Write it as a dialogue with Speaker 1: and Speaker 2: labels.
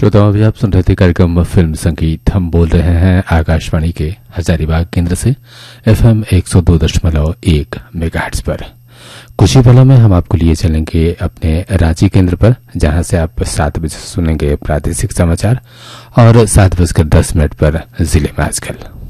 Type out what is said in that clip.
Speaker 1: श्रोताओं, अभी आप सुन रहे थे कार्यक्रम फिल्म संगीत। हम बोल रहे हैं आकाशवाणी के हजारीबाग केंद्र से FM 102.1 मेगाहर्ट्ज पर। कुछ ही पलों में हम आपको लिए चलेंगे अपने रांची केंद्र पर, जहां से आप 7 बजे सुनेंगे प्रादेशिक समाचार और 7:10 पर जिले में आजकल।